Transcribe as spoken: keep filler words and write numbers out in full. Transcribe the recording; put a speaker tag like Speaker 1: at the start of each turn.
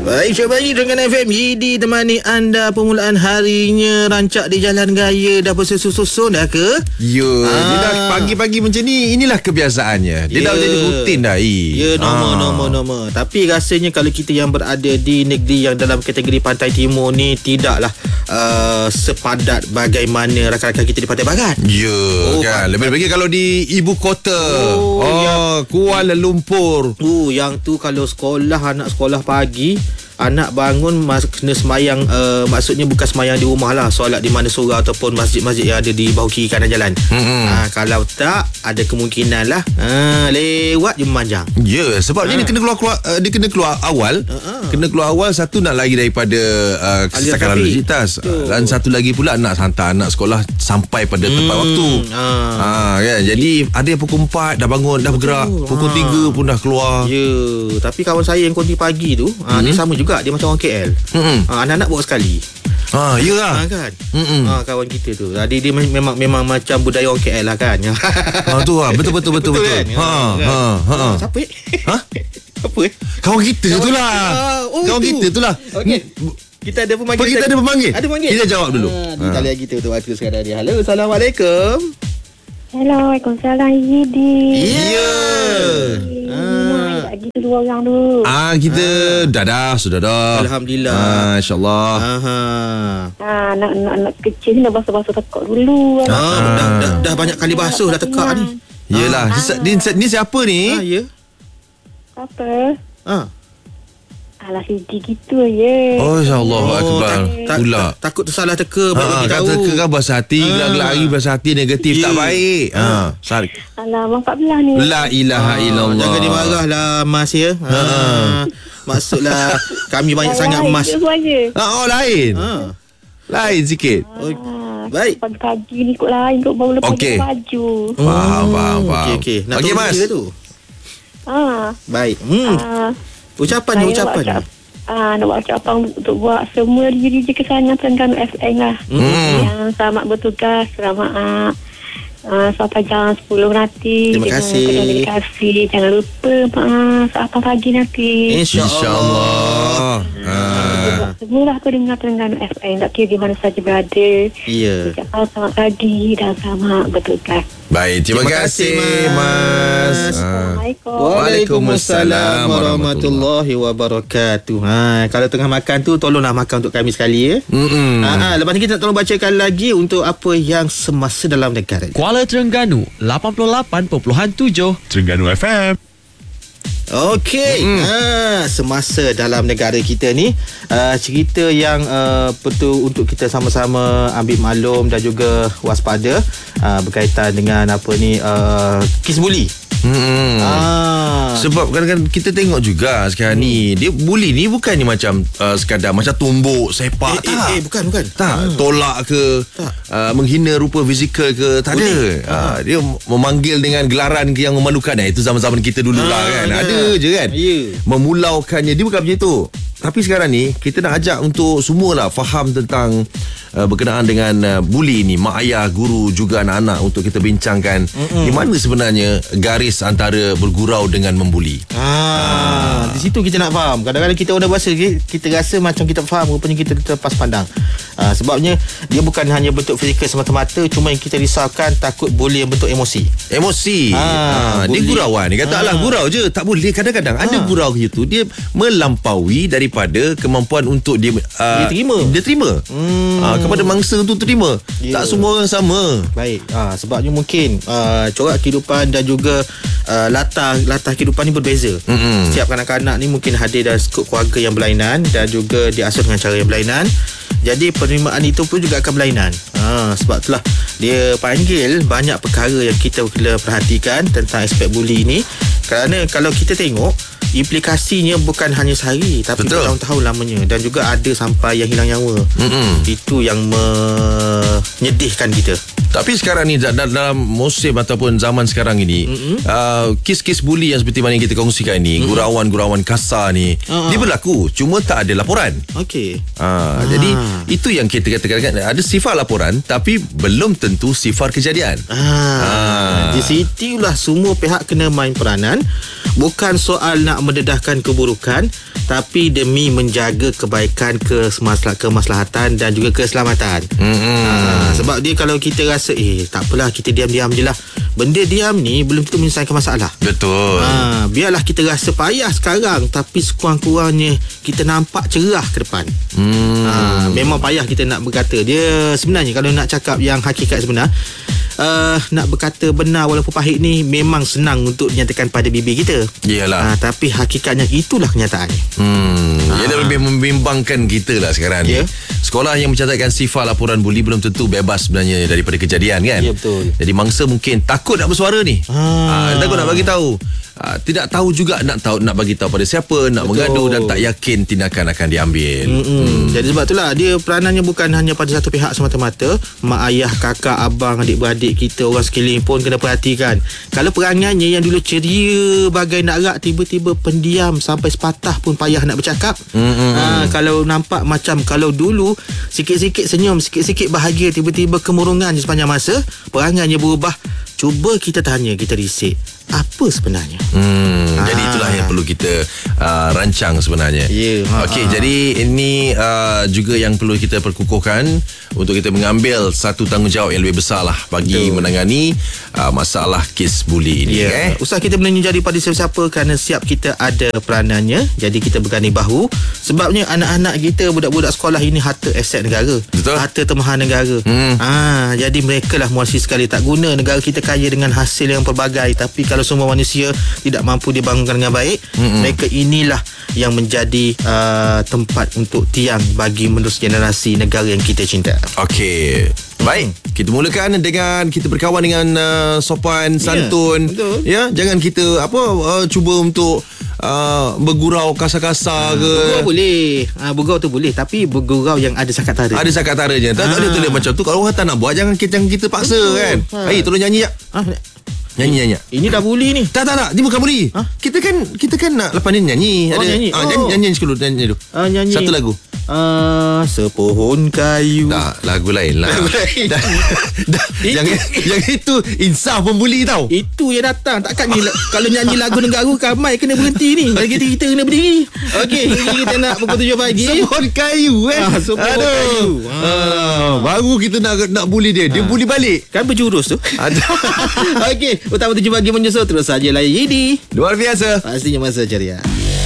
Speaker 1: Baik, selamat pagi dengan F M Yidi temani anda permulaan harinya. Rancak di jalan raya dah bersusun-susun dah ke?
Speaker 2: Ya, ah. Dia dah pagi-pagi macam ni. Inilah kebiasaannya. Dia ya. dah jadi rutin dah.
Speaker 1: Ya, normal, ah. normal, normal. Tapi rasanya kalau kita yang berada di negeri yang dalam kategori Pantai Timur ni tidaklah uh, sepadat bagaimana rakan-rakan kita di Pantai Barat.
Speaker 2: Ya, oh, kan. Lebih-lebih kalau di ibu kota. Oh, oh yang, Kuala Lumpur.
Speaker 1: Tu, yang tu kalau sekolah, anak sekolah pagi, anak bangun mas, kena semayang, uh, maksudnya bukan semayang di rumah lah, solat di mana surau ataupun masjid-masjid yang ada di bahu kiri kanan jalan. Mm-hmm. Uh, kalau tak, ada kemungkinan lah uh, lewat je memanjang.
Speaker 2: Ya, yeah, sebab uh. dia kena keluar, keluar uh, dia kena keluar awal. Uh-huh. Kena keluar awal, satu nak lari daripada uh, kesesakan lalu lintas. Uh, dan satu lagi pula nak hantar anak sekolah sampai pada hmm. tepat waktu. Uh. Uh, kan? Jadi ada yang pukul empat dah bangun, dah bergerak. Uh. Pukul tiga pun dah keluar.
Speaker 1: Ya, yeah. Tapi kawan saya yang konti pagi tu, uh, hmm. dia sama juga. juga dia macam orang K L. Mm-hmm. Ha, anak-anak bawa sekali.
Speaker 2: Ha, yalah.
Speaker 1: Ha, kan. Ha, kawan kita tu. Dia, dia memang memang macam budaya orang K L lah kan.
Speaker 2: Ha, tu lah. Betul betul betul betul. betul. Kan? Ha, ha, ha, ha.
Speaker 1: Siapa eh? Ha? Apa eh?
Speaker 2: Kawan kita kawan tu lah.
Speaker 1: Oh,
Speaker 2: kawan
Speaker 1: itu.
Speaker 2: kita tu lah.
Speaker 1: Okey. Kita ada pemanggil.
Speaker 2: Kita ada pemanggil.
Speaker 1: Ada pemanggil.
Speaker 2: Kita jawab dulu.
Speaker 1: Ha, di talian kita tu waktu sekarang ni. Halo, Assalamualaikum.
Speaker 3: Hello, Waalaikumsalam Yidi.
Speaker 2: Ya. Yeah.
Speaker 3: Lagi tu dua orang tu.
Speaker 2: Ah, kita ah. dah dah sudah dah.
Speaker 1: Alhamdulillah.
Speaker 2: Ah, insya-Allah.
Speaker 1: Aha.
Speaker 3: Ah, nak nak nak kecil ni dah basuh-basuh tekak dulu.
Speaker 1: Ah, ah. Dah, dah dah banyak kali basuh dah tekak ni.
Speaker 2: Yalah, ah. ni, ni siapa ni?
Speaker 1: Ah, ya.
Speaker 3: Apa?
Speaker 1: Ah.
Speaker 3: Alah Yidi gitu je.
Speaker 2: Oh, insya-Allah akbar. Pula
Speaker 1: takut tersalah teka
Speaker 2: bagi tahu. Kata teka kan bahasa hati, gelak-gelak bahasa hati negatif tak baik. Ha.
Speaker 3: Alah, empat belas ni.
Speaker 2: La ilaha illallah.
Speaker 1: Jangan dimarahlah Mas ya. Ha. Maksudlah kami banyak sangat Mas.
Speaker 2: Oh, lain. Ha. Lain sikit.
Speaker 3: Ah, baik. Pagi-pagi ni kot lain kot baru lepas okay. baju.
Speaker 2: Faham, faham, faham.
Speaker 1: Okey, okey. Nak
Speaker 2: okay, Mas.
Speaker 1: Tu?
Speaker 3: Ah.
Speaker 1: Baik. Hmm. Ah. Ucapan ni ucapan.
Speaker 3: Ah, nak buat ucapan untuk buat semua diri je kesana Terengganu F M lah. Hmm. Yang selamat bertugas, selamat ah, ah, sampai jam sepuluh nanti.
Speaker 1: Terima kasih.
Speaker 3: Terima kasih. Jangan lupa ah, sampai pagi nanti.
Speaker 2: InsyaAllah.
Speaker 3: Ah. Semualah aku dengar Terengganu F M. Tak kira di mana saja berada.
Speaker 1: Ya.
Speaker 3: Yeah. Selamat pagi dan selamat bertugas.
Speaker 2: Baik, terima, terima kasih, kasih Mas.
Speaker 3: Assalamualaikum.
Speaker 1: Waalaikumsalam warahmatullahi wabarakatuh. Ha, kalau tengah makan tu tolonglah makan untuk kami sekali ya. Ha, ha, lepas ni kita nak tolong bacakan lagi untuk apa yang semasa dalam negara.
Speaker 4: Kuala Terengganu lapan puluh lapan perpuluhan tujuh
Speaker 2: Terengganu F M.
Speaker 1: Okey, mm. ha, semasa dalam negara kita ni uh, cerita yang uh, betul untuk kita sama-sama ambil maklum dan juga waspada uh, berkaitan dengan apa ni uh, kes buli.
Speaker 2: Hmm.
Speaker 1: Ah.
Speaker 2: Sebab kadang-kadang kita tengok juga sekarang hmm. ni dia bully ni bukannya macam uh, sekadar macam tumbuk sepak
Speaker 1: eh,
Speaker 2: tak.
Speaker 1: Eh, eh bukan bukan.
Speaker 2: Tak, hmm. tolak ke tak. Uh, menghina rupa fizikal ke tak bully. ada. Uh, dia memanggil dengan gelaran yang memalukan. Eh, itu zaman-zaman kita dulu ah, lah kan. Ya. Ada je kan.
Speaker 1: Yeah.
Speaker 2: Memulaukannya dia bukan macam tu. Tapi sekarang ni kita nak ajak untuk semualah faham tentang uh, berkenaan dengan uh, bully ni, mak ayah, guru juga anak-anak untuk kita bincangkan mm-hmm. di mana sebenarnya garis antara bergurau dengan membuli.
Speaker 1: Ah, ah. Di situ kita nak faham. Kadang-kadang kita orang bahasa kita rasa macam kita faham, rupanya kita terlepas pandang. Ah, sebabnya dia bukan hanya bentuk fizikal semata-mata, cuma yang kita risaukan takut bully yang bentuk emosi.
Speaker 2: Emosi. Ah, ah, dia gurauan. Dia kata ah. alah gurau je, tak boleh. Kadang-kadang ah. ada gurau gitu dia melampaui daripada kemampuan untuk dia uh,
Speaker 1: dia terima.
Speaker 2: Dia terima. Hmm. Uh, kepada mangsa untuk terima. Yeah. Tak semua orang sama.
Speaker 1: Baik. Ah, sebabnya mungkin uh, corak kehidupan dan juga uh, latar latar kehidupan ni berbeza. Mm-hmm. Setiap kanak-kanak ni mungkin hadir dari skop keluarga yang berlainan dan juga diasuh dengan cara yang berlainan. Jadi penerimaan itu pun juga akan berlainan. Ha, sebab itulah dia panggil banyak perkara yang kita kena perhatikan tentang aspek bully ni. Kerana kalau kita tengok implikasinya bukan hanya sehari tapi bertahun-tahun lamanya dan juga ada sampai yang hilang nyawa. Mm-hmm. Itu yang menyedihkan kita.
Speaker 2: Tapi sekarang ni dalam musim ataupun zaman sekarang ini mm-hmm. uh, kes-kes bully yang seperti mana yang kita kongsikan ni, mm-hmm. gurauan-gurauan kasar ni uh-huh. dia berlaku, cuma tak ada laporan.
Speaker 1: Okey.
Speaker 2: Uh, ah. Jadi itu yang kita katakan ada sifar laporan tapi belum tentu sifar kejadian.
Speaker 1: Ah. Ah. Di situlah semua pihak kena main peranan. Bukan soal nak mendedahkan keburukan, tapi demi menjaga kebaikan, kemaslah- kemaslahatan dan juga keselamatan. Mm-hmm. Ha, sebab dia kalau kita rasa eh tak apalah, kita diam-diam je lah, benda diam ni belum tentu menyelesaikan masalah.
Speaker 2: Betul.
Speaker 1: Ha, biarlah kita rasa payah sekarang, tapi sekurang-kurangnya kita nampak cerah ke depan. Hmm. Ha, memang payah kita nak berkata. Dia sebenarnya kalau nak cakap yang hakikat sebenar, uh, nak berkata benar walaupun pahit ni memang senang untuk dinyatakan pada bibir kita.
Speaker 2: Iyalah.
Speaker 1: Ha, tapi hakikatnya itulah kenyataannya.
Speaker 2: Hmm.
Speaker 1: Ha.
Speaker 2: Ia dah lebih membimbangkan kita lah sekarang
Speaker 1: Ya.
Speaker 2: ni. Sekolah yang mencatatkan sifar laporan buli belum tentu bebas sebenarnya daripada kejadian kan.
Speaker 1: Ya, betul.
Speaker 2: Jadi mangsa mungkin takut nak bersuara ni.
Speaker 1: Ha.
Speaker 2: Ha, takut nak bagi tahu. Ha, tidak tahu juga nak tahu nak bagi tahu pada siapa, nak
Speaker 1: Betul.
Speaker 2: mengadu dan tak yakin tindakan akan diambil.
Speaker 1: Hmm. Jadi sebab itulah dia peranannya bukan hanya pada satu pihak semata-mata. Mak ayah, kakak, abang, adik-beradik kita, orang sekeliling pun kena perhatikan. Kalau perangannya yang dulu ceria bagai nak rak, tiba-tiba pendiam sampai sepatah pun payah nak bercakap. Hmm. Ha, kalau nampak macam kalau dulu sikit-sikit senyum, sikit-sikit bahagia, tiba-tiba kemurungan sepanjang masa, perangannya berubah. Cuba kita tanya, kita risik, apa sebenarnya?
Speaker 2: Hmm,
Speaker 1: Ah.
Speaker 2: Jadi itulah yang perlu kita uh, rancang sebenarnya.
Speaker 1: Ya, ha,
Speaker 2: Okey,
Speaker 1: ha.
Speaker 2: jadi ini uh, juga yang perlu kita perkukuhkan untuk kita mengambil satu tanggungjawab yang lebih besar lah bagi
Speaker 1: Betul.
Speaker 2: menangani uh, masalah kes buli ini.
Speaker 1: Ya,
Speaker 2: Eh?
Speaker 1: usaha kita belanja jadi pada siapa-siapa kerana siap kita ada peranannya. Jadi kita berganding bahu. Sebabnya anak-anak kita, budak-budak sekolah ini harta aset negara.
Speaker 2: Betul.
Speaker 1: Harta termahal negara.
Speaker 2: Hmm.
Speaker 1: Ah, jadi mereka lah muasir sekali. Tak guna negara kita kaya dengan hasil yang pelbagai, tapi kalau semua manusia tidak mampu dibangunkan dengan baik, mm-hmm. mereka inilah yang menjadi uh, tempat untuk tiang bagi menerus generasi negara yang kita cinta.
Speaker 2: Okey. Baik, kita mulakan dengan kita berkawan dengan uh, sopan, santun.
Speaker 1: betul.
Speaker 2: Ya, jangan kita apa uh, cuba untuk uh, bergurau kasar-kasar ke.
Speaker 1: Bergurau boleh, ah, bergurau tu boleh, tapi bergurau yang ada sakat tara.
Speaker 2: Ada sakat taranya. Tak, tak
Speaker 1: Ah.
Speaker 2: boleh tulis macam tu. Kalau orang tak nak buat, jangan kita, jangan kita paksa.
Speaker 1: Betul.
Speaker 2: Kan.
Speaker 1: Ha.
Speaker 2: Hai, tolong nyanyi jap.
Speaker 1: Ah,
Speaker 2: Nyanyi nyanyi.
Speaker 1: ini dah bully ni.
Speaker 2: Tak tak tak, dia bukan buli.
Speaker 1: Ha?
Speaker 2: Kita kan kita kan nak lepas ni nyanyi.
Speaker 1: Oh, nyanyi.
Speaker 2: Ah,
Speaker 1: Oh.
Speaker 2: nyanyi, nyanyi sekali nyanyi dulu.
Speaker 1: Ah, nyanyi.
Speaker 2: Satu lagu.
Speaker 1: Ah, sepohon kayu.
Speaker 2: Tak, lagu lain lah.
Speaker 1: Lagu lain.
Speaker 2: Dah, dah, yang yang itu insaf pembuli tau.
Speaker 1: Itu yang datang. Takkan ni kalau nyanyi lagu negara Kamai kena berhenti ni. Kalau kita, kita kena berdiri. Okey, ini kita nak pukul tujuh pagi.
Speaker 2: Sepohon kayu eh.
Speaker 1: Ah, sepohon kayu.
Speaker 2: Ah, baru kita nak nak buli dia. Dia buli balik.
Speaker 1: Kan berjurus tu.
Speaker 2: Ada.
Speaker 1: Okey, utama tujuh pagi menyusul terus saja layan Yidi.
Speaker 2: Luar biasa.
Speaker 1: Pastinya masa ceria.